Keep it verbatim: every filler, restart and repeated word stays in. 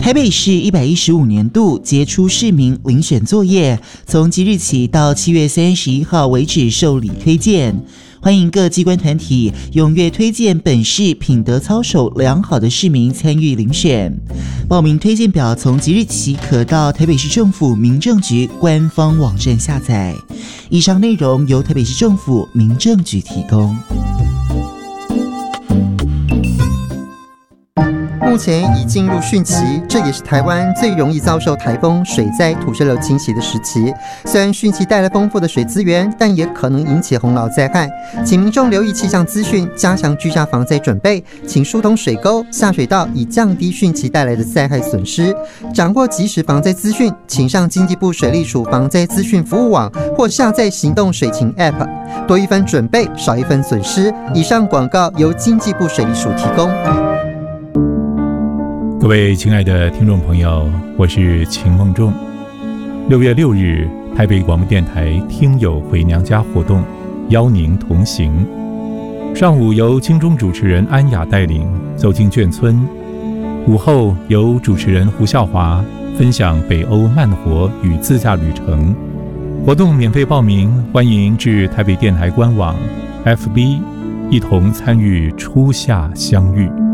台北市一百一十五年度杰出市民遴选作业，从即日起到七月三十一号为止受理推荐。欢迎各机关团体踊跃推荐本市品德操守良好的市民参与遴选。报名推荐表从即日起可到台北市政府民政局官方网站下载。以上内容由台北市政府民政局提供。 目前已进入汛期，这也是台湾最容易遭受台风、水灾、土石流侵袭的时期。虽然汛期带来丰富的水资源，但也可能引起洪涝灾害。请民众留意气象资讯，加强居家防灾准备，请疏通水沟、下水道，以降低汛期带来的灾害损失。掌握即时防灾资讯，请上经济部水利署防灾资讯服务网，或下载行动水情 App。多一分准备，少一分损失。以上广告由经济部水利署提供。 各位亲爱的听众朋友，我是秦梦仲。六月六日，台北广播电台听友回娘家活动，邀您同行。上午由金钟主持人安雅带领走进眷村，午后由主持人胡孝华分享北欧慢活与自驾旅程。活动免费报名，欢迎至台北电台官网 F B 一同参与初夏相遇。